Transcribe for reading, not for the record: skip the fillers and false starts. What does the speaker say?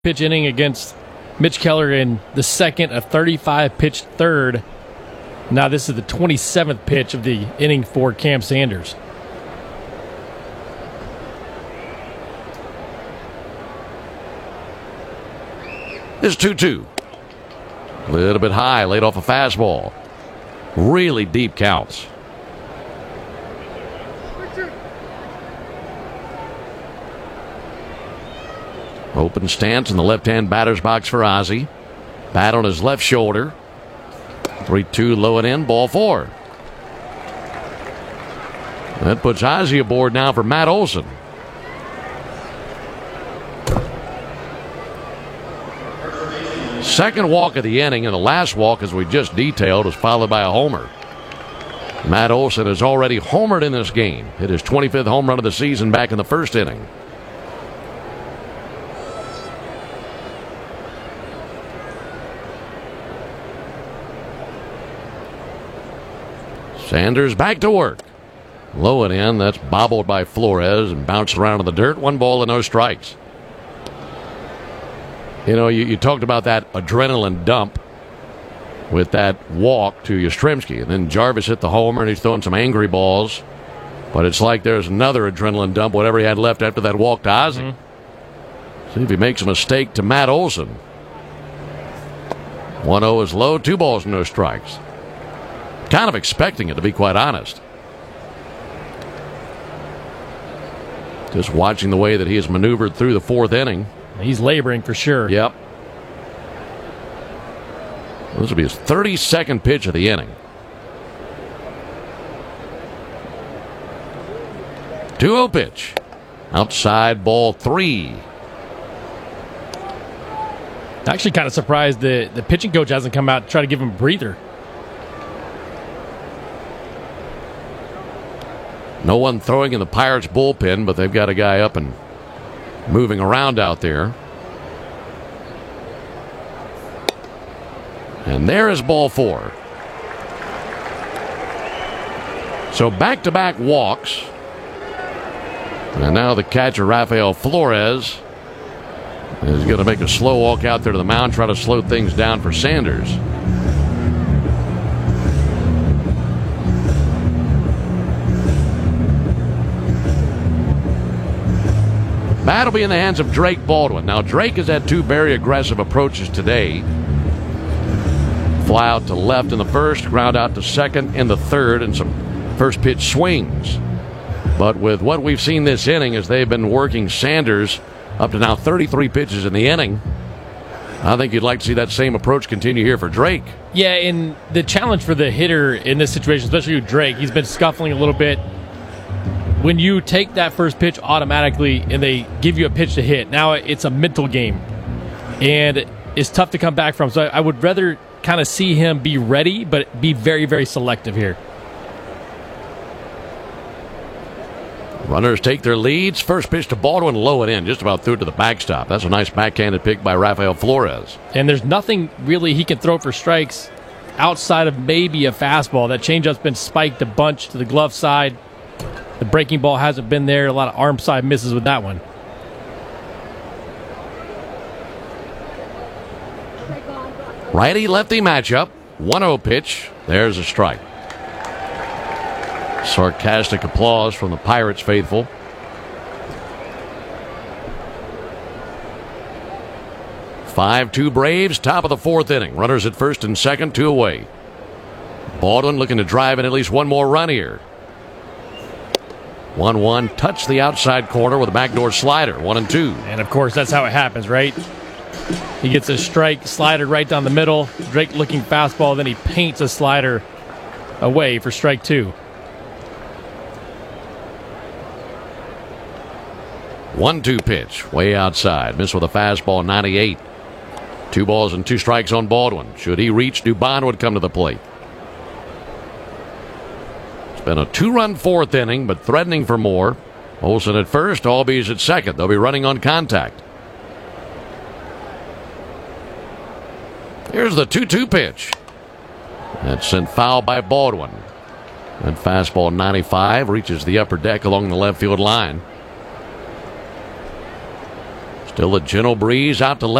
pitch inning against Mitch Keller in the second of 35 pitched third. Now this is the 27th pitch of the inning for Cam Sanders. This 2-2. A little bit high, laid off a fastball. Really deep counts. Open stance in the left-hand batter's box for Ozzie. Bat on his left shoulder. 3-2 low and in, ball four. That puts Ozzie aboard now for Matt Olson. Second walk of the inning, and the last walk, as we just detailed, was followed by a homer. Matt Olson has already homered in this game. Hit his 25th home run of the season back in the first inning. Sanders back to work. Low and in. That's bobbled by Flores and bounced around in the dirt. 1 ball and no strikes. You know, you talked about that adrenaline dump with that walk to Yastrzemski. And then Jarvis hit the homer and he's throwing some angry balls. But it's like there's another adrenaline dump, whatever he had left after that walk to Ozzie. See if he makes a mistake to Matt Olson. 1-0 is low. 2 balls and no strikes. Kind of expecting it, to be quite honest. Just watching the way that he has maneuvered through the fourth inning. He's laboring for sure. Yep. This will be his 32nd pitch of the inning. 2-0 pitch. Outside, ball 3. Actually kind of surprised the pitching coach hasn't come out to try to give him a breather. No one throwing in the Pirates bullpen, but they've got a guy up and moving around out there. And there is ball 4. So back-to-back walks. And now the catcher, Rafael Flores, is going to make a slow walk out there to the mound, try to slow things down for Sanders. Bat will be in the hands of Drake Baldwin. Now, Drake has had 2 very aggressive approaches today. Fly out to left in the first, ground out to second in the third, and some first pitch swings. But with what we've seen this inning, as they've been working Sanders up to now 33 pitches in the inning, I think you'd like to see that same approach continue here for Drake. Yeah, and the challenge for the hitter in this situation, especially with Drake, he's been scuffling a little bit. When you take that first pitch automatically and they give you a pitch to hit, now it's a mental game. And it's tough to come back from. So I would rather kind of see him be ready, but be very, very selective here. Runners take their leads. First pitch to Baldwin, low and in, just about through to the backstop. That's a nice backhanded pick by Rafael Flores. And there's nothing really he can throw for strikes outside of maybe a fastball. That changeup's been spiked a bunch to the glove side. The breaking ball hasn't been there. A lot of arm side misses with that one. Righty-lefty matchup. 1-0 pitch. There's a strike. Sarcastic applause from the Pirates faithful. "5-2 Braves, top of the fourth inning. Runners at first and second, 2 away. Baldwin looking to drive in at least 1 more run here. 1-1, touch the outside corner with a backdoor slider. 1-2. And of course, that's how it happens, right? He gets a strike, slider right down the middle. Drake looking fastball, then he paints a slider away for strike 2. 1-2 pitch, way outside. Missed with a fastball, 98. 2 balls and 2 strikes on Baldwin. Should he reach, Dubon would come to the plate. It's been a 2-run fourth inning, but threatening for more. Olson at first, Albies at second. They'll be running on contact. Here's the 2-2 pitch. That's sent foul by Baldwin. That fastball, 95, reaches the upper deck along the left field line. Still a gentle breeze out to left.